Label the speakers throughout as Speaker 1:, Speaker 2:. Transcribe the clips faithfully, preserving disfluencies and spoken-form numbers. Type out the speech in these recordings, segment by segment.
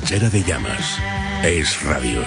Speaker 1: trinchera de llamas. Es Radio.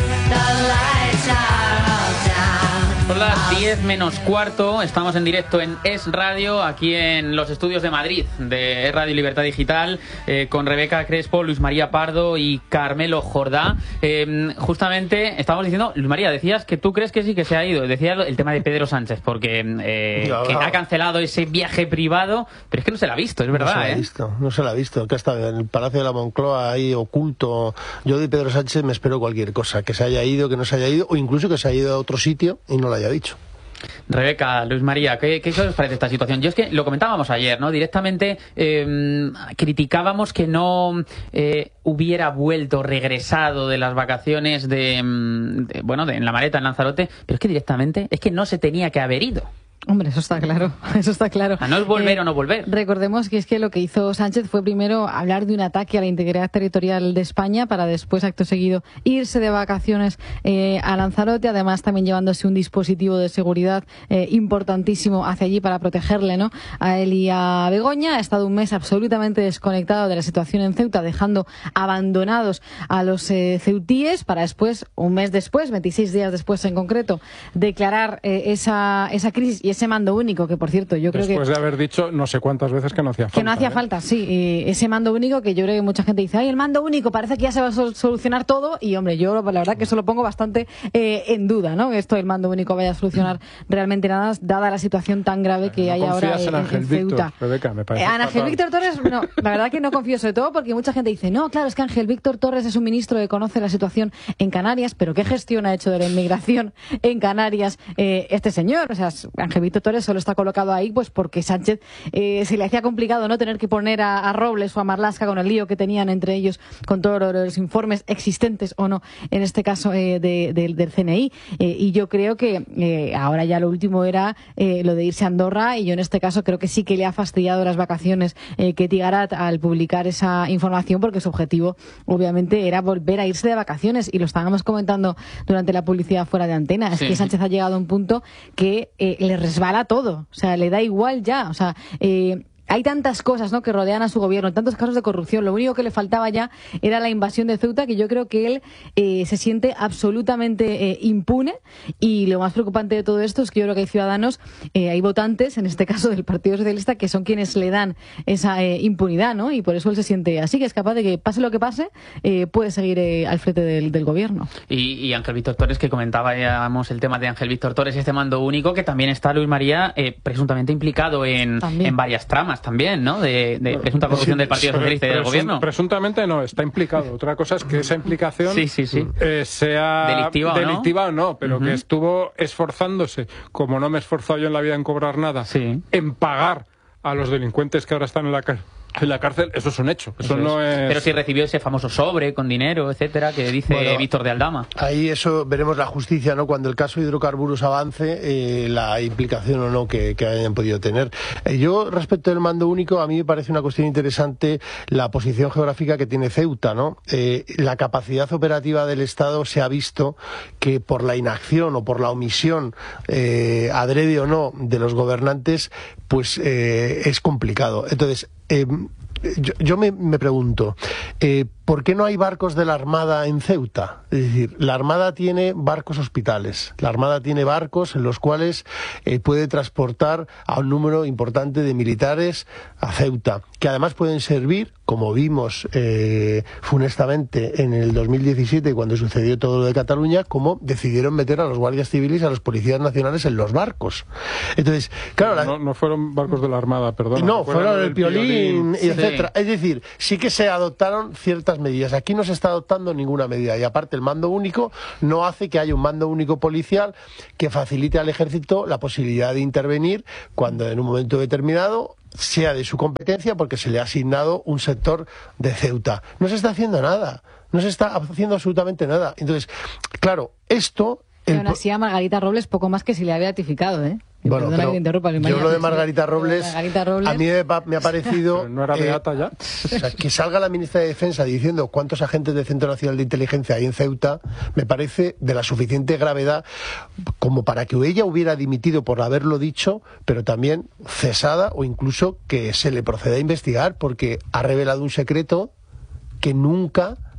Speaker 2: Son las diez menos cuarto, estamos en directo en Es Radio, aquí en los estudios de Madrid, de Es Radio Libertad Digital, eh, con Rebeca Crespo, Luis María Pardo y Carmelo Jordá. Eh, justamente, estábamos diciendo, Luis María, decías que tú crees que sí que se ha ido. Decía el tema de Pedro Sánchez, porque eh, no, que no. ha cancelado ese viaje privado, pero es que no se la ha visto, es verdad.
Speaker 3: No se la ha
Speaker 2: ¿eh?
Speaker 3: visto, no se la ha visto, que ha estado en el Palacio de la Moncloa ahí oculto. Yo de Pedro Sánchez me espero cualquier cosa, que se haya ido, que no se haya ido, o incluso que se haya ido a otro sitio y no lo haya dicho.
Speaker 2: Rebeca, Luis María, ¿qué, qué os parece esta situación? Yo es que lo comentábamos ayer, ¿no? Directamente eh, criticábamos que no eh, hubiera vuelto, regresado de las vacaciones de, de bueno, de, en la maleta en Lanzarote, pero es que directamente es que no se tenía que haber ido.
Speaker 4: Hombre, eso está claro, eso está claro.
Speaker 2: A no es volver
Speaker 4: eh,
Speaker 2: o no volver.
Speaker 4: Recordemos que es que lo que hizo Sánchez fue primero hablar de un ataque a la integridad territorial de España para después, acto seguido, irse de vacaciones eh, a Lanzarote, además también llevándose un dispositivo de seguridad eh, importantísimo hacia allí para protegerle, ¿no? A él y a Begoña. Ha estado un mes absolutamente desconectado de la situación en Ceuta, dejando abandonados a los eh, ceutíes para después, un mes después, veintiséis días después en concreto, declarar eh, esa, esa crisis y ese mando único, que por cierto yo creo
Speaker 5: Después
Speaker 4: que...
Speaker 5: de haber dicho no sé cuántas veces que no hacía falta.
Speaker 4: Que no hacía
Speaker 5: ¿eh?
Speaker 4: falta, sí. Eh, ese mando único que yo creo que mucha gente dice, ay, el mando único, parece que ya se va a sol- solucionar todo. Y hombre, yo la verdad que eso lo pongo bastante eh, en duda, ¿no? Que esto del mando único vaya a solucionar realmente nada, dada la situación tan grave que
Speaker 5: no
Speaker 4: hay ahora en,
Speaker 5: en, Ángel
Speaker 4: en
Speaker 5: Víctor,
Speaker 4: Ceuta.
Speaker 5: Rebeca, me parece
Speaker 4: Eh, Ángel Víctor Torres, no, la verdad que no confío, sobre todo porque mucha gente dice, no, claro, es que Ángel Víctor Torres es un ministro que conoce la situación en Canarias, pero ¿qué gestión ha hecho de la inmigración en Canarias eh, este señor? O sea, Ángel Víctor Torres solo está colocado ahí pues porque Sánchez eh, se le hacía complicado no tener que poner a, a Robles o a Marlaska con el lío que tenían entre ellos con todos los informes existentes o no, en este caso eh, de, de, del C N I. Eh, y yo creo que eh, ahora ya lo último era eh, lo de irse a Andorra, y yo en este caso creo que sí que le ha fastidiado las vacaciones eh, Ketty Garat al publicar esa información, porque su objetivo obviamente era volver a irse de vacaciones, y lo estábamos comentando durante la publicidad fuera de antena. Es sí. que Sánchez ha llegado a un punto que eh, le resbala todo. O sea, le da igual ya. O sea, eh, hay tantas cosas, ¿no?, que rodean a su gobierno, tantos casos de corrupción. Lo único que le faltaba ya era la invasión de Ceuta, que yo creo que él eh, se siente absolutamente eh, impune. Y lo más preocupante de todo esto es que yo creo que hay ciudadanos, eh, hay votantes, en este caso del Partido Socialista, que son quienes le dan esa eh, impunidad, ¿no? Y por eso él se siente así, que es capaz de que pase lo que pase, eh, puede seguir eh, al frente del, del gobierno.
Speaker 2: Y, y Ángel Víctor Torres, que comentábamos el tema de Ángel Víctor Torres, este mando único, que también está Luis María eh, presuntamente implicado en, en varias tramas también, ¿no? De, de presunta corrupción del Partido Socialista y del gobierno.
Speaker 5: Presuntamente no, está implicado. Otra cosa es que esa implicación
Speaker 2: sí, sí, sí.
Speaker 5: Eh, sea
Speaker 2: delictiva,
Speaker 5: delictiva
Speaker 2: o
Speaker 5: no, o no pero uh-huh. que estuvo esforzándose, como no me he esforzado yo en la vida en cobrar nada,
Speaker 2: sí.
Speaker 5: en pagar a los delincuentes que ahora están en la calle. En la cárcel, eso es un hecho. Eso, eso no es... es...
Speaker 2: Pero si recibió ese famoso sobre con dinero, etcétera, que dice bueno, Víctor de Aldama.
Speaker 3: Ahí eso veremos la justicia, ¿no? Cuando el caso de hidrocarburos avance, eh, la implicación o no que, que hayan podido tener. Eh, yo, respecto del mando único, a mí me parece una cuestión interesante la posición geográfica que tiene Ceuta, ¿no? Eh, la capacidad operativa del Estado se ha visto que por la inacción o por la omisión, eh, adrede o no, de los gobernantes, pues eh, es complicado. Entonces, Eh, yo, yo me, me pregunto, eh, ¿por qué no hay barcos de la Armada en Ceuta? Es decir, la Armada tiene barcos hospitales, la Armada tiene barcos en los cuales eh, puede transportar a un número importante de militares a Ceuta, que además pueden servir, como vimos eh, funestamente en el dos mil diecisiete, cuando sucedió todo lo de Cataluña, como decidieron meter a los guardias civiles y a los policías nacionales en los barcos. Entonces, claro...
Speaker 5: No, la... no fueron barcos de la Armada, perdón.
Speaker 3: No, fueron el Piolín, y
Speaker 2: sí.
Speaker 3: etcétera. Es decir, sí que se adoptaron ciertas medidas. Aquí no se está adoptando ninguna medida. Y aparte, el mando único no hace que haya un mando único policial que facilite al ejército la posibilidad de intervenir cuando en un momento determinado sea de su competencia, porque se le ha asignado un sector de Ceuta. No se está haciendo nada. No se está haciendo absolutamente nada. Entonces, claro, esto...
Speaker 4: Pero aún así a Margarita Robles poco más que se le ha beatificado, ¿eh?
Speaker 3: Bueno, pero yo lo de Margarita Robles,
Speaker 4: Margarita Robles,
Speaker 3: a mí me, me ha parecido...
Speaker 5: ¿No era beata eh, ya?
Speaker 3: O sea, que salga la ministra de Defensa diciendo cuántos agentes del Centro Nacional de Inteligencia hay en Ceuta, me parece de la suficiente gravedad como para que ella hubiera dimitido por haberlo dicho, pero también cesada, o incluso que se le proceda a investigar, porque ha revelado un secreto que nunca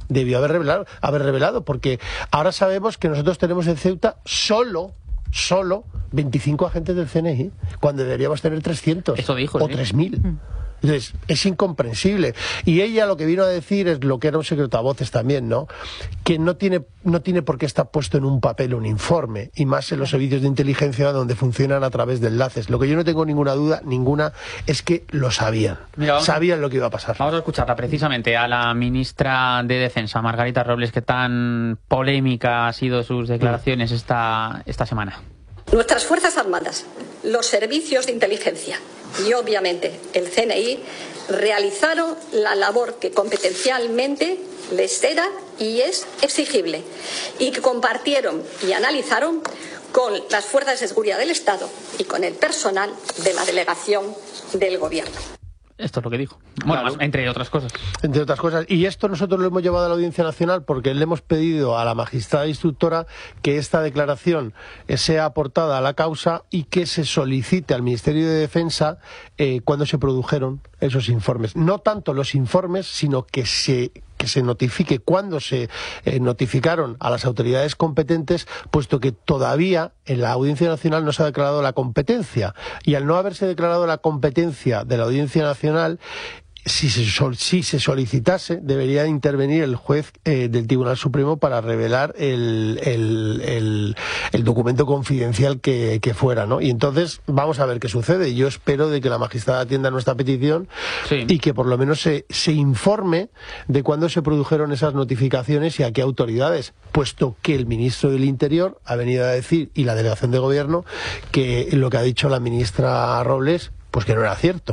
Speaker 3: debió haber revelado, haber revelado, porque ahora sabemos que nosotros tenemos en Ceuta solo, solo veinticinco agentes del C N I, cuando deberíamos tener trescientos.
Speaker 2: Eso dijo,
Speaker 3: o
Speaker 2: sí.
Speaker 3: tres mil. Entonces, es incomprensible. Y ella lo que vino a decir es lo que era un secreto a voces también, ¿no? Que no tiene, no tiene por qué estar puesto en un papel un informe, y más en los servicios de inteligencia donde funcionan a través de enlaces. Lo que yo no tengo ninguna duda, ninguna, es que lo sabían.
Speaker 2: Mira, vamos,
Speaker 3: sabían lo que iba a pasar.
Speaker 2: Vamos a escucharla precisamente a la ministra de Defensa, Margarita Robles, que tan polémica ha sido sus declaraciones esta, esta semana.
Speaker 6: Nuestras Fuerzas Armadas, los servicios de inteligencia y, obviamente, el C N I realizaron la labor que competencialmente les era y es exigible, y que compartieron y analizaron con las fuerzas de seguridad del Estado y con el personal de la delegación del Gobierno.
Speaker 2: Esto es lo que dijo. Bueno,
Speaker 3: Claro.
Speaker 2: más, entre otras cosas.
Speaker 3: Entre otras cosas. Y esto nosotros lo hemos llevado a la Audiencia Nacional porque le hemos pedido a la magistrada instructora que esta declaración sea aportada a la causa y que se solicite al Ministerio de Defensa eh, cuando se produjeron esos informes. No tanto los informes, sino que se que se notifique cuándo se eh, notificaron a las autoridades competentes, puesto que todavía en la Audiencia Nacional no se ha declarado la competencia. Y al no haberse declarado la competencia de la Audiencia Nacional, si se, sol, si se solicitase, debería intervenir el juez eh, del Tribunal Supremo para revelar el, el, el, el documento confidencial que, que fuera, ¿no? Y entonces vamos a ver qué sucede. Yo espero de que la magistrada atienda nuestra petición, sí, y que por lo menos se, se informe de cuándo se produjeron esas notificaciones y a qué autoridades, puesto que el ministro del Interior ha venido a decir, y la delegación de gobierno, que lo que ha dicho la ministra Robles, pues que no era cierto.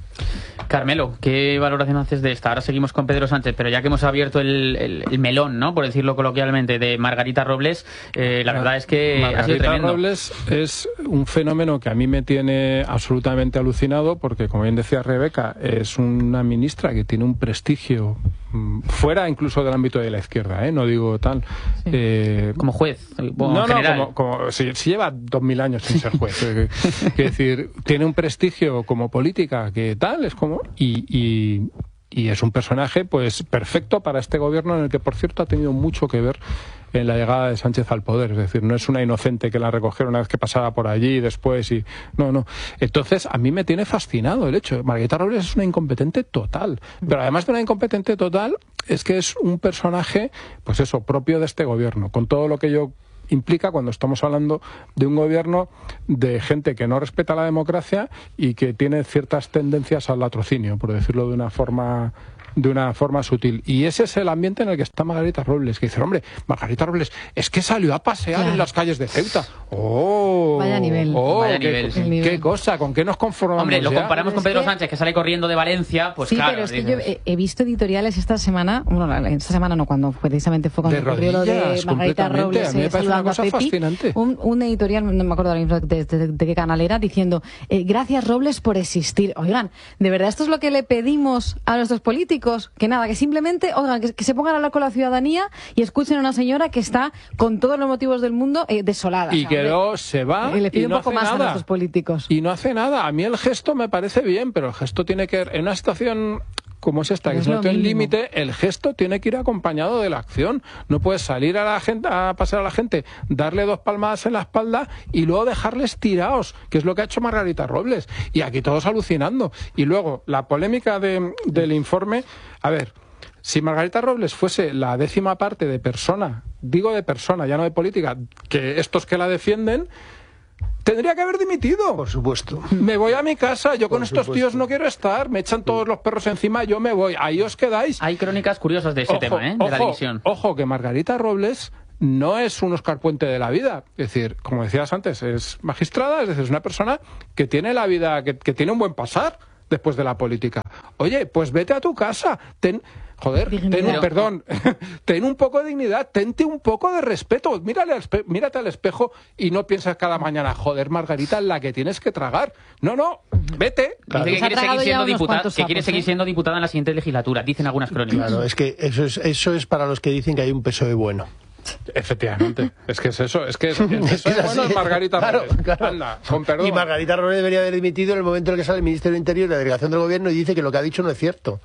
Speaker 2: Carmelo, ¿qué valoración haces de esta? Ahora seguimos con Pedro Sánchez, pero ya que hemos abierto el, el, el melón, ¿no?, por decirlo coloquialmente, de Margarita Robles, eh, la verdad es que
Speaker 5: Margarita
Speaker 2: ha sido tremendo.
Speaker 5: Robles es un fenómeno que a mí me tiene absolutamente alucinado porque, como bien decía Rebeca, es una ministra que tiene un prestigio fuera incluso del ámbito de la izquierda, ¿eh? No digo tal.
Speaker 2: Sí.
Speaker 5: Eh,
Speaker 2: como juez. Bueno,
Speaker 5: no,
Speaker 2: en
Speaker 5: no,
Speaker 2: general.
Speaker 5: como, como si, si lleva dos mil años sin ser juez. Es decir, tiene un prestigio como política que tal, es como... Y, y, y es un personaje pues perfecto para este gobierno, en el que, por cierto, ha tenido mucho que ver en la llegada de Sánchez al poder. Es decir, no es una inocente que la recogieron una vez que pasaba por allí y después y... No, no. Entonces, a mí me tiene fascinado el hecho. Margarita Robles es una incompetente total. Pero además de una incompetente total, es que es un personaje, pues eso, propio de este gobierno, con todo lo que yo implica cuando estamos hablando de un gobierno de gente que no respeta la democracia y que tiene ciertas tendencias al latrocinio, por decirlo de una forma... de una forma sutil. Y ese es el ambiente en el que está Margarita Robles, que dice, hombre, Margarita Robles, es que salió a pasear claro. en las calles de Ceuta. ¡Oh!
Speaker 4: Vaya nivel.
Speaker 5: Oh,
Speaker 2: Vaya
Speaker 5: qué,
Speaker 2: nivel, sí.
Speaker 5: ¿Qué cosa? ¿Con qué nos conformamos?
Speaker 2: Hombre, lo
Speaker 5: ya?
Speaker 2: comparamos con Pedro
Speaker 4: que...
Speaker 2: Sánchez, que sale corriendo de Valencia, pues
Speaker 4: sí,
Speaker 2: claro.
Speaker 4: pero es que
Speaker 2: dices...
Speaker 4: yo he, he visto editoriales esta semana, bueno, esta semana no, cuando precisamente fue cuando ocurrió lo de Margarita Robles,
Speaker 5: a mí me parece una cosa
Speaker 4: a Pepi,
Speaker 5: fascinante.
Speaker 4: Un, un editorial, no me acuerdo ahora mismo de, de, de, de qué canal era, diciendo, eh, gracias Robles por existir. Oigan, ¿de verdad esto es lo que le pedimos a nuestros políticos? Que nada, que simplemente oigan, que, que se pongan a hablar con la ciudadanía y escuchen a una señora que está con todos los motivos del mundo eh, desolada.
Speaker 5: Y
Speaker 4: o sea,
Speaker 5: que luego se va
Speaker 4: eh, le pide
Speaker 5: y no
Speaker 4: un poco
Speaker 5: hace
Speaker 4: más
Speaker 5: nada.
Speaker 4: a nuestros políticos.
Speaker 5: Y no hace nada. A mí el gesto me parece bien, pero el gesto tiene que... En una situación como es esta, que es no tiene límite, el gesto tiene que ir acompañado de la acción. No puedes salir a la gente, a pasar a la gente, darle dos palmadas en la espalda y luego dejarles tirados, que es lo que ha hecho Margarita Robles. Y aquí todos alucinando. Y luego, la polémica de, del informe... A ver... Si Margarita Robles fuese la décima parte de persona, digo de persona, ya no de política, que estos que la defienden, tendría que haber dimitido.
Speaker 3: Por supuesto.
Speaker 5: Me voy a mi casa, yo
Speaker 3: Por
Speaker 5: con estos
Speaker 3: supuesto.
Speaker 5: tíos no quiero estar, me echan todos los perros encima, yo me voy, ahí os quedáis.
Speaker 2: Hay crónicas curiosas de ese
Speaker 5: ojo,
Speaker 2: tema, ¿eh? De
Speaker 5: ojo,
Speaker 2: la división.
Speaker 5: Ojo, que Margarita Robles no es un Óscar Puente de la vida. Es decir, como decías antes, es magistrada, es decir, es una persona que tiene la vida, que, que tiene un buen pasar después de la política. Oye, pues vete a tu casa, ten... Joder, ten un, perdón, ten un poco de dignidad, tente un poco de respeto, mírale al espe- mírate al espejo y no piensas cada mañana, joder, Margarita, la que tienes que tragar. No, no, vete.
Speaker 2: Claro. Dice que quiere, seguir siendo, diputada, que quiere seguir siendo diputada en la siguiente legislatura, dicen algunas crónicas.
Speaker 3: Claro, es que eso es, eso es para los que dicen que hay un P S O E bueno.
Speaker 5: Efectivamente, es que es eso, es que es, es, es bueno es Margarita
Speaker 3: claro,
Speaker 5: Robles.
Speaker 3: claro.
Speaker 5: Anda, con perdón.
Speaker 3: Y Margarita Robles debería haber dimitido en el momento en el que sale el Ministerio del Interior y la delegación del gobierno y dice que lo que ha dicho no es cierto.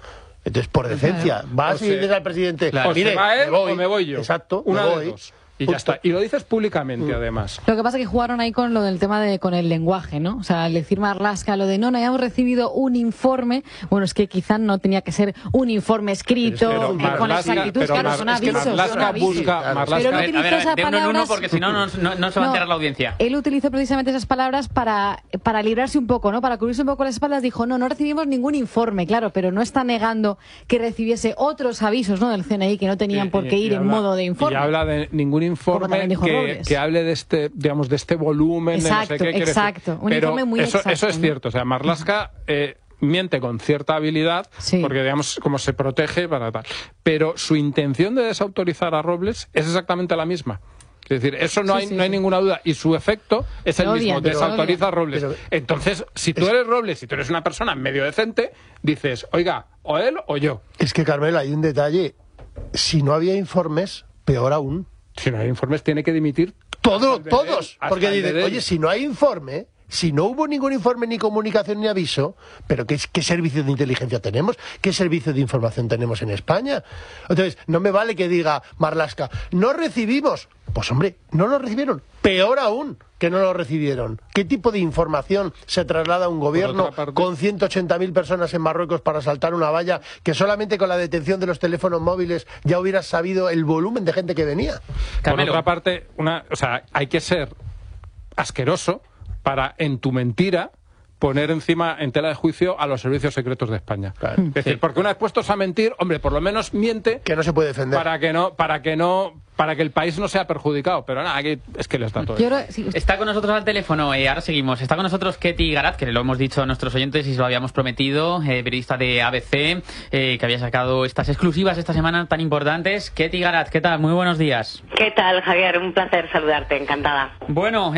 Speaker 3: Entonces, por decencia, vas y dices al presidente,
Speaker 5: claro,
Speaker 3: mire,
Speaker 5: o se va él
Speaker 3: me voy.
Speaker 5: o me voy yo.
Speaker 3: Exacto,
Speaker 5: una
Speaker 3: me
Speaker 5: de
Speaker 3: voy.
Speaker 5: dos. Y ya está. Y lo dices públicamente, mm. además.
Speaker 4: Lo que pasa es que jugaron ahí con lo del tema de con el lenguaje, ¿no? O sea, al decir Marlaska lo de no, no hayamos recibido un informe, bueno, es que quizás no tenía que ser un informe escrito
Speaker 5: pero,
Speaker 4: eh,
Speaker 5: Marlaska,
Speaker 4: con exactitud,
Speaker 5: pero
Speaker 4: claro,
Speaker 5: Mar,
Speaker 4: son
Speaker 5: es que
Speaker 4: avisos.
Speaker 5: Marlaska
Speaker 4: son avisos.
Speaker 5: busca,
Speaker 4: Claro.
Speaker 5: Marlaska,
Speaker 4: Pero él
Speaker 2: a ver,
Speaker 4: utilizó
Speaker 2: a ver,
Speaker 4: esas
Speaker 2: de uno en
Speaker 4: palabras,
Speaker 2: uno porque si no, no, no, no se va a enterar la audiencia.
Speaker 4: Él utilizó precisamente esas palabras para, para librarse un poco, ¿no? Para cubrirse un poco las espaldas, dijo, no, no recibimos ningún informe, claro, pero no está negando que recibiese otros avisos, ¿no? Del C N I que no tenían
Speaker 5: y,
Speaker 4: por qué
Speaker 5: y,
Speaker 4: ir
Speaker 5: y
Speaker 4: en
Speaker 5: habla,
Speaker 4: modo de informe.
Speaker 5: Y habla de ningún informe que, que hable de este, digamos, de este volumen,
Speaker 4: exacto,
Speaker 5: de no sé qué.
Speaker 4: Exacto,
Speaker 5: decir.
Speaker 4: un
Speaker 5: Pero
Speaker 4: informe muy
Speaker 5: eso,
Speaker 4: exacto.
Speaker 5: Eso es cierto, o sea, Marlaska eh, miente con cierta habilidad, sí. porque, digamos, como se protege para tal. Pero su intención de desautorizar a Robles es exactamente la misma. Es decir, eso no, sí, hay, sí, no hay sí. ninguna duda. Y su efecto es se el odian, mismo, desautoriza a Robles. Pero, Entonces, si tú eres Robles, si tú eres una persona medio decente, dices, oiga, o él o yo.
Speaker 3: Es que, Carmelo, hay un detalle. Si no había informes, peor aún.
Speaker 5: Si no hay informes, tiene que dimitir
Speaker 3: Todo, todos. Porque dicen, oye, si no hay informe, si no hubo ningún informe, ni comunicación, ni aviso, ¿pero qué, qué servicio de inteligencia tenemos? ¿Qué servicio de información tenemos en España? Entonces, no me vale que diga Marlaska, no recibimos. Pues hombre, no lo recibieron. Peor aún que no lo recibieron. ¿Qué tipo de información se traslada a un gobierno parte... con ciento ochenta mil personas en Marruecos para saltar una valla que solamente con la detención de los teléfonos móviles ya hubieras sabido el volumen de gente que venía?
Speaker 5: Carmelo. Por otra parte, una, o sea, hay que ser asqueroso para, en tu mentira, poner encima en tela de juicio a los servicios secretos de España. Claro. Es decir, sí. porque una vez puestos a mentir, hombre, por lo menos miente
Speaker 3: que no se puede defender
Speaker 5: para que no, para que no, para que el país no sea perjudicado. Pero nada, aquí es que les da todo.
Speaker 2: Creo, sí. Está con nosotros al teléfono, eh, ahora seguimos. Está con nosotros Ketty Garat, que lo hemos dicho a nuestros oyentes y se lo habíamos prometido, eh, periodista de A B C, eh, que había sacado estas exclusivas esta semana tan importantes. Ketty Garat, ¿qué tal? Muy buenos días.
Speaker 7: ¿Qué tal, Javier? Un placer saludarte, encantada.
Speaker 2: Bueno,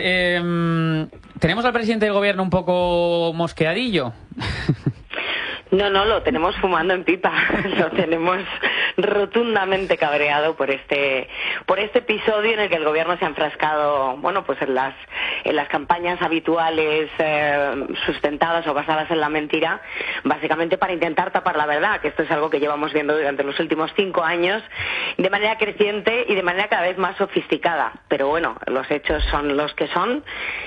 Speaker 2: eh, tenemos al presidente del gobierno un poco mosqueadillo.
Speaker 7: No, no, lo tenemos fumando en pipa, lo tenemos rotundamente cabreado por este por este episodio en el que el gobierno se ha enfrascado, bueno, pues en las en las campañas habituales eh, sustentadas o basadas en la mentira, básicamente para intentar tapar la verdad, que esto es algo que llevamos viendo durante los últimos cinco años de manera creciente y de manera cada vez más sofisticada. Pero bueno, los hechos son los que son.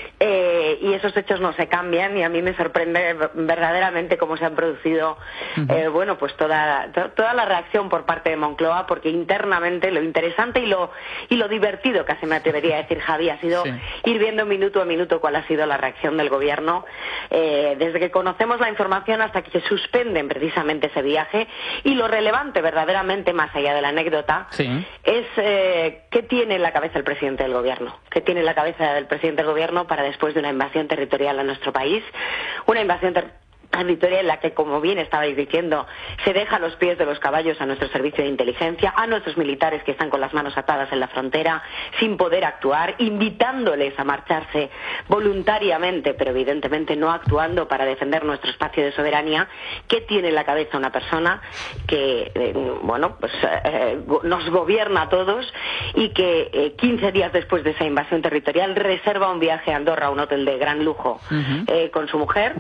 Speaker 7: Eh, y esos hechos no se cambian y a mí me sorprende verdaderamente cómo se han producido uh-huh. eh, bueno, pues toda, to, toda la reacción por parte de Moncloa, porque internamente lo interesante y lo y lo divertido, casi me atrevería a decir, Javi, ha sido sí. ir viendo minuto a minuto cuál ha sido la reacción del gobierno eh, desde que conocemos la información hasta que se suspenden precisamente ese viaje. Y lo relevante verdaderamente, más allá de la anécdota, sí. es eh, qué tiene en la cabeza el presidente del gobierno, qué tiene en la cabeza del presidente del gobierno para después de una invasión territorial a nuestro país, una invasión territorial territorial en la que, como bien estabais diciendo, se deja a los pies de los caballos a nuestro servicio de inteligencia, a nuestros militares que están con las manos atadas en la frontera, sin poder actuar, invitándoles a marcharse voluntariamente, pero evidentemente no actuando para defender nuestro espacio de soberanía. ¿Qué tiene en la cabeza una persona que, eh, bueno, pues eh, nos gobierna a todos y que eh, quince días después de esa invasión territorial reserva un viaje a Andorra, a un hotel de gran lujo, uh-huh. eh, con su mujer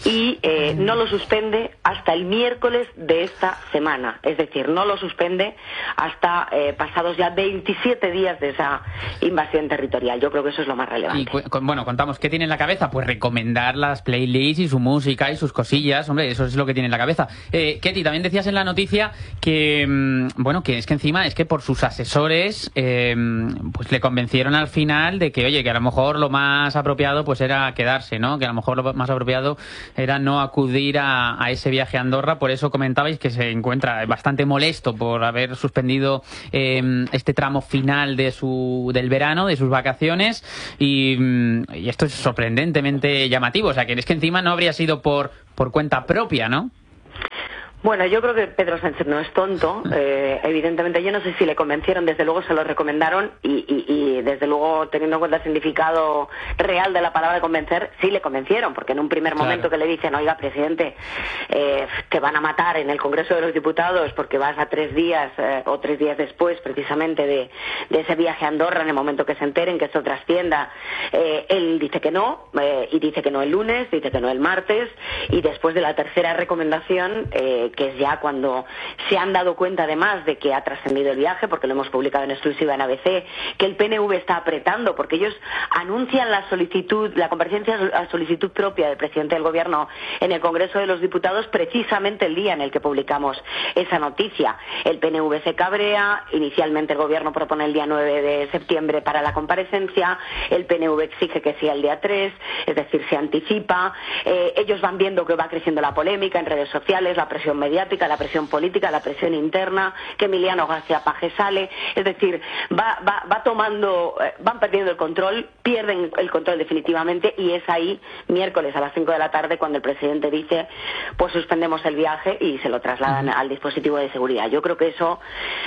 Speaker 7: y eh, Eh, no lo suspende hasta el miércoles de esta semana, es decir, no lo suspende hasta eh, pasados ya veintisiete días de esa invasión territorial? Yo creo que eso es lo más relevante.
Speaker 2: Y cu bueno, contamos, ¿qué tiene en la cabeza? Pues recomendar las playlists y su música y sus cosillas, hombre, eso es lo que tiene en la cabeza. Eh, Ketty, también decías en la noticia que, bueno, que es que encima es que por sus asesores eh, pues le convencieron al final de que, oye, que a lo mejor lo más apropiado pues era quedarse, ¿no? Que a lo mejor lo más apropiado era no acudir a, a ese viaje a Andorra. Por eso comentabais que se encuentra bastante molesto por haber suspendido eh, este tramo final de su del verano, de sus vacaciones, y, y esto es sorprendentemente llamativo. O sea, que es que encima no habría sido por, por cuenta propia, ¿no?
Speaker 7: Bueno, yo creo que Pedro Sánchez no es tonto, eh, evidentemente. Yo no sé si le convencieron, desde luego se lo recomendaron y, y, y desde luego, teniendo en cuenta el significado real de la palabra convencer, sí le convencieron, porque en un primer claro. momento que le dicen, oiga, presidente, eh, te van a matar en el Congreso de los Diputados porque vas a tres días eh, o tres días después precisamente de, de ese viaje a Andorra, en el momento que se enteren, que esto trascienda, eh, él dice que no, eh, y dice que no el lunes, dice que no el martes, y después de la tercera recomendación, eh, que es ya cuando se han dado cuenta además de que ha trascendido el viaje, porque lo hemos publicado en exclusiva en A B C, que el P N V está apretando, porque ellos anuncian la solicitud, la comparecencia a solicitud propia del presidente del Gobierno en el Congreso de los Diputados precisamente el día en el que publicamos esa noticia. El P N V se cabrea, inicialmente el Gobierno propone el día nueve de septiembre para la comparecencia, el P N V exige que sea el día tres, es decir, se anticipa, eh, ellos van viendo que va creciendo la polémica en redes sociales, la presión mediática, la presión política, la presión interna, que Emiliano García Paje sale, es decir, va, va, va tomando, eh, van perdiendo el control, pierden el control definitivamente, y es ahí, miércoles a las cinco de la tarde, cuando el presidente dice, pues suspendemos el viaje y se lo trasladan al dispositivo de seguridad. Yo creo que eso,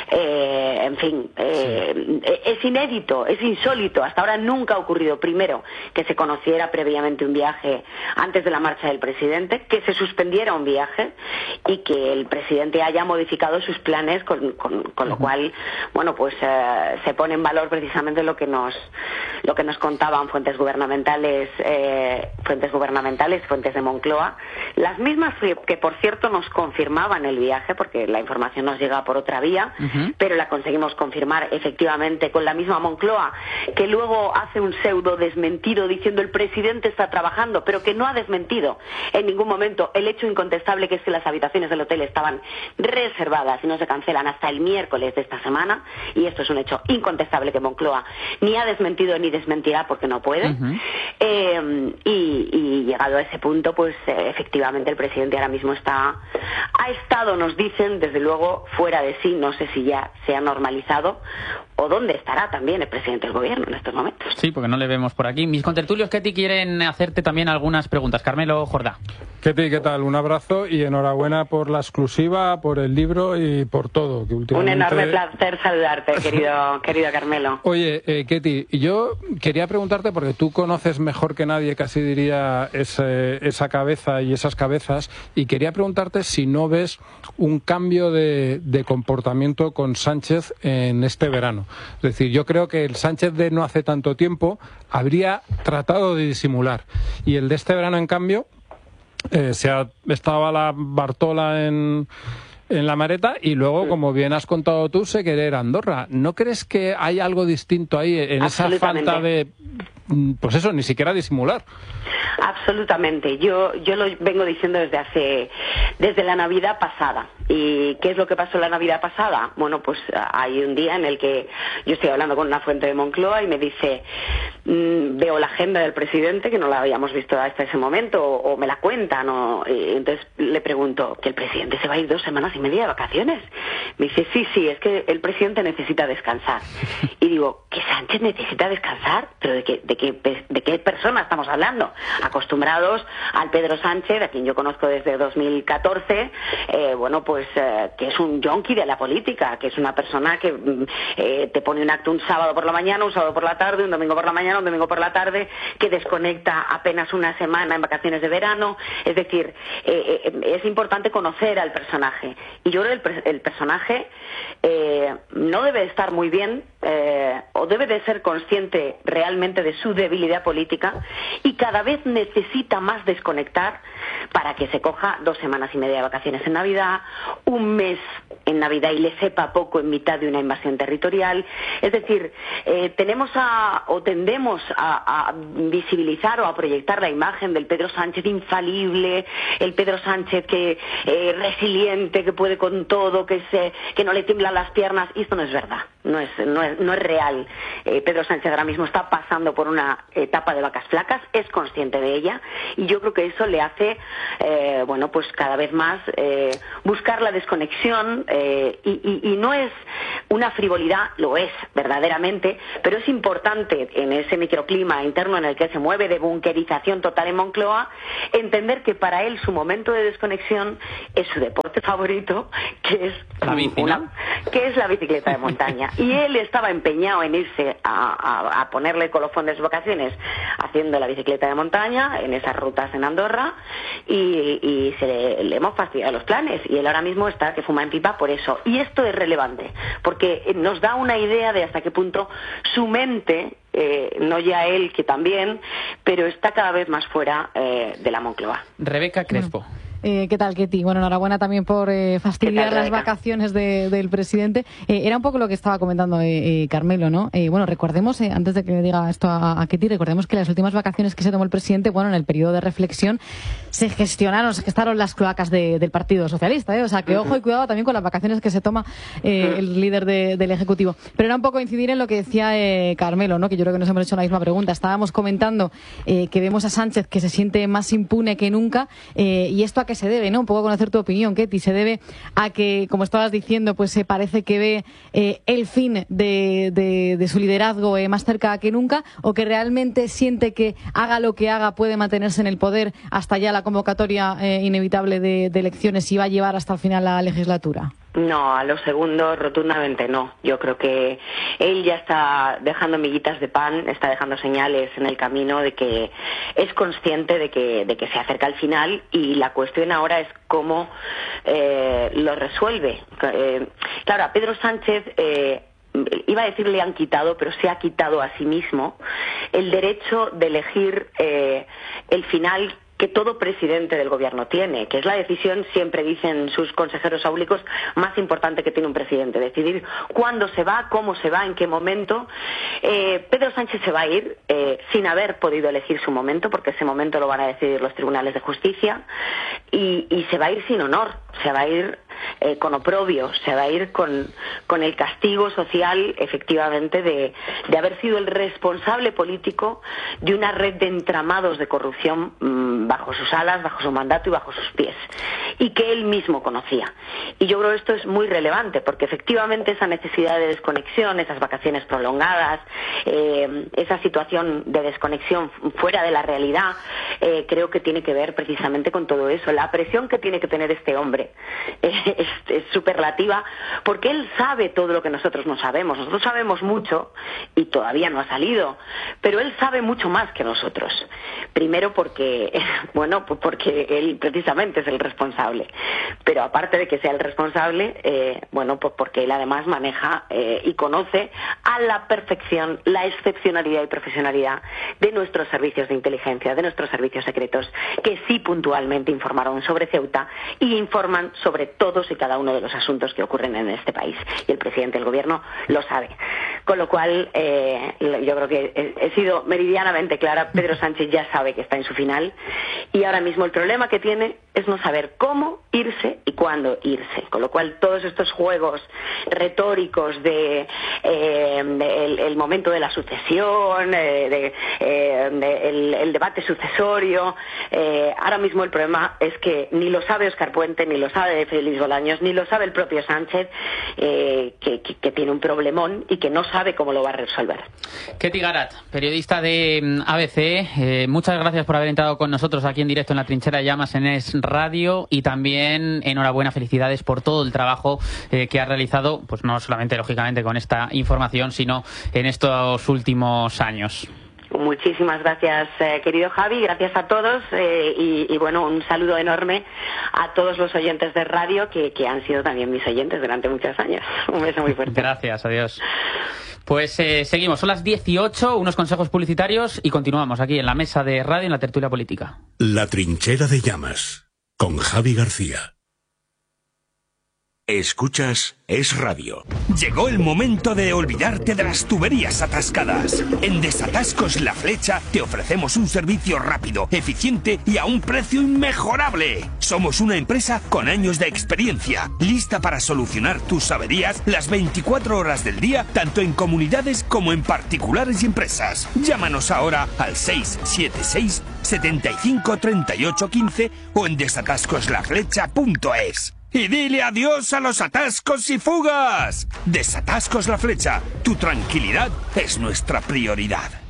Speaker 7: eh, en fin, eh, sí. es inédito, es insólito, hasta ahora nunca ha ocurrido, primero, que se conociera previamente un viaje antes de la marcha del presidente, que se suspendiera un viaje y que el presidente haya modificado sus planes, con, con, con lo cual, bueno, pues eh, se pone en valor precisamente lo que nos lo que nos contaban fuentes gubernamentales, eh, fuentes gubernamentales, fuentes de Moncloa, las mismas que, que por cierto nos confirmaban el viaje, porque la información nos llega por otra vía, uh-huh. pero la conseguimos confirmar efectivamente con la misma Moncloa, que luego hace un pseudo desmentido diciendo el presidente está trabajando, pero que no ha desmentido en ningún momento el hecho incontestable, que es que las habitaciones del hotel estaban reservadas y no se cancelan hasta el miércoles de esta semana, y esto es un hecho incontestable que Moncloa ni ha desmentido ni desmentirá porque no puede. Uh-huh. eh, y, y llegado a ese punto, pues eh, efectivamente el presidente ahora mismo está, ha estado, nos dicen, desde luego fuera de sí, no sé si ya se ha normalizado o dónde estará también el presidente del Gobierno en estos momentos.
Speaker 2: Sí, porque no le vemos por aquí. Mis contertulios, Ketty, quieren hacerte también algunas preguntas. Carmelo Jordá.
Speaker 5: Ketty, ¿qué tal? Un abrazo y enhorabuena por la exclusiva, por el libro y por todo. Que últimamente...
Speaker 7: Un enorme placer saludarte, querido, querido Carmelo.
Speaker 5: Oye, eh, Ketty, yo quería preguntarte, porque tú conoces mejor que nadie, casi diría, ese, esa cabeza y esas cabezas, y quería preguntarte si no ves un cambio de, de comportamiento con Sánchez en este verano. Es decir, yo creo que el Sánchez de no hace tanto tiempo habría tratado de disimular, y el de este verano, en cambio, eh, se ha, estaba la Bartola en, en la maleta, y luego, como bien has contado tú, se quiere ir a Andorra. ¿No crees que hay algo distinto ahí en esa falta de, pues eso, ni siquiera disimular?
Speaker 7: Absolutamente. Yo yo lo vengo diciendo desde hace desde la Navidad pasada. ¿Y qué es lo que pasó la Navidad pasada? Bueno, pues hay un día en el que yo estoy hablando con una fuente de Moncloa y me dice, mmm, veo la agenda del presidente, que no la habíamos visto hasta ese momento, o, o me la cuentan, o, y entonces le pregunto, ¿que el presidente se va a ir dos semanas y media de vacaciones? Me dice, sí, sí, es que el presidente necesita descansar. Y digo, ¿que Sánchez necesita descansar? ¿Pero de qué, de qué, de qué persona estamos hablando? Acostumbrados al Pedro Sánchez, a quien yo conozco desde dos mil catorce, eh, bueno, pues eh, que es un yonki de la política, que es una persona que eh, te pone un acto un sábado por la mañana, un sábado por la tarde, un domingo por la mañana, un domingo por la tarde, que desconecta apenas una semana en vacaciones de verano. Es decir, eh, eh, es importante conocer al personaje. Y yo creo que el, el personaje eh, no debe estar muy bien, eh, o debe de ser consciente realmente de su debilidad política, y cada vez necesita más desconectar para que se coja dos semanas y media de vacaciones en Navidad, un mes en Navidad y le sepa poco en mitad de una invasión territorial. Es decir, eh, tenemos a, o tendemos a, a visibilizar o a proyectar la imagen del Pedro Sánchez infalible, el Pedro Sánchez que eh, resiliente, que puede con todo, que se, que no le tiemblan las piernas, y esto no es verdad, no es, no es, no es real. Eh, Pedro Sánchez ahora mismo está pasando por una etapa de vacas flacas, es consciente de ella, y yo creo que eso le hace, eh, bueno, pues cada vez más eh, buscar la desconexión, eh, y, y, y no es una frivolidad, lo es verdaderamente, pero es importante en ese microclima interno en el que se mueve de bunkerización total en Moncloa, entender que para él su momento de desconexión es su deporte favorito, que es
Speaker 2: la bici,
Speaker 7: una,
Speaker 2: ¿no?
Speaker 7: que es la bicicleta de montaña. Y él estaba empeñado en irse a, a, a ponerle el colofón de sus vacaciones haciendo la bicicleta de montaña en esas rutas en Andorra, y, y se le, le hemos fastidiado los planes, y él ahora mismo está que fuma en pipa por eso. Y esto es relevante porque nos da una idea de hasta qué punto su mente, eh, no ya él, que también, pero está cada vez más fuera eh, de la Moncloa.
Speaker 2: Rebeca Crespo.
Speaker 4: Eh, ¿Qué tal, Ketty? Bueno, enhorabuena también por eh, fastidiar
Speaker 7: tal,
Speaker 4: las
Speaker 7: Rebeca?
Speaker 4: vacaciones de, del presidente. Eh, era un poco lo que estaba comentando eh, eh, Carmelo, ¿no? Eh, bueno, recordemos, eh, antes de que le diga esto a, a Ketty, recordemos que las últimas vacaciones que se tomó el presidente, bueno, en el periodo de reflexión, se gestionaron, se gestaron las cloacas de, del Partido Socialista, ¿eh? O sea, que ojo y cuidado también con las vacaciones que se toma eh, el líder de, del Ejecutivo. Pero era un poco incidir en lo que decía eh, Carmelo, ¿no? Que yo creo que nos hemos hecho la misma pregunta. Estábamos comentando eh, que vemos a Sánchez que se siente más impune que nunca, eh, y esto a qué se debe, ¿no? Un poco conocer tu opinión, Ketty. ¿Se debe a que, como estabas diciendo, pues se parece que ve eh, el fin de, de, de su liderazgo eh, más cerca que nunca, o que realmente siente que haga lo que haga puede mantenerse en el poder hasta ya la convocatoria eh, inevitable de, de elecciones y va a llevar hasta el final la legislatura?
Speaker 7: No, a lo segundo rotundamente no. Yo creo que él ya está dejando miguitas de pan, está dejando señales en el camino de que es consciente de que, de que se acerca al final, y la cuestión ahora es cómo eh, lo resuelve. Eh, claro, a Pedro Sánchez... Eh, iba a decir le han quitado, pero se ha quitado a sí mismo el derecho de elegir eh, el final que todo presidente del gobierno tiene, que es la decisión, siempre dicen sus consejeros áulicos, más importante que tiene un presidente: decidir cuándo se va, cómo se va, en qué momento. Eh, Pedro Sánchez se va a ir eh, sin haber podido elegir su momento, porque ese momento lo van a decidir los tribunales de justicia, y, y se va a ir sin honor, se va a ir eh, con oprobio, se va a ir con, con el castigo social, efectivamente, de, de haber sido el responsable político de una red de entramados de corrupción mmm, bajo sus alas, bajo su mandato y bajo sus pies, y que él mismo conocía. Y yo creo que esto es muy relevante, porque efectivamente esa necesidad de desconexión, esas vacaciones prolongadas, eh, esa situación de desconexión fuera de la realidad, eh, creo que tiene que ver precisamente con todo eso. La presión que tiene que tener este hombre eh, es, es superlativa, porque él sabe todo lo que nosotros no sabemos. Nosotros sabemos mucho y todavía no ha salido, pero él sabe mucho más que nosotros. Primero porque bueno, pues porque él precisamente es el responsable, pero aparte de que sea el responsable, eh, bueno, pues porque él además maneja eh, y conoce a la perfección la excepcionalidad y profesionalidad de nuestros servicios de inteligencia, de nuestros servicios secretos, que sí puntualmente informaron sobre Ceuta y informan sobre todos y cada uno de los asuntos que ocurren en este país, y el presidente del gobierno lo sabe. Con lo cual, eh, yo creo que he, he sido meridianamente clara. Pedro Sánchez ya sabe que está en su final, y ahora mismo el problema que tiene es no saber cómo irse y cuándo irse. Con lo cual, todos estos juegos retóricos de, eh, de el, el momento de la sucesión, eh, de, eh, de el, el debate sucesorio, eh, ahora mismo el problema es que ni lo sabe Óscar Puente, ni lo sabe Félix Bolaños, ni lo sabe el propio Sánchez, eh, que, que, que tiene un problemón y que no sabe cómo lo va a resolver.
Speaker 2: Ketty Garat, periodista de A B C, eh, muchas gracias por haber entrado con nosotros aquí en directo en La Trinchera de Llamas en Es Radio, y también enhorabuena, felicidades por todo el trabajo eh, que ha realizado, pues no solamente lógicamente con esta información, sino en estos últimos años.
Speaker 7: Muchísimas gracias, eh, querido Javi, gracias a todos, eh, y, y bueno, un saludo enorme a todos los oyentes de radio que, que han sido también mis oyentes durante muchos años. Un beso muy fuerte.
Speaker 2: Gracias, adiós. Pues eh, seguimos, son las dieciocho, unos consejos publicitarios y continuamos aquí en la mesa de radio, en la tertulia política.
Speaker 1: La Trinchera de Llamas, con Javi García. Escuchas Es Radio.
Speaker 8: Llegó el momento de olvidarte de las tuberías atascadas. En Desatascos La Flecha te ofrecemos un servicio rápido, eficiente y a un precio inmejorable. Somos una empresa con años de experiencia, lista para solucionar tus averías las veinticuatro horas del día, tanto en comunidades como en particulares y empresas. Llámanos ahora al seis siete seis, setenta y cinco, treinta y ocho, quince o en desatascos la flecha punto es. Y dile adiós a los atascos y fugas. Desatascos La Flecha. Tu tranquilidad es nuestra prioridad.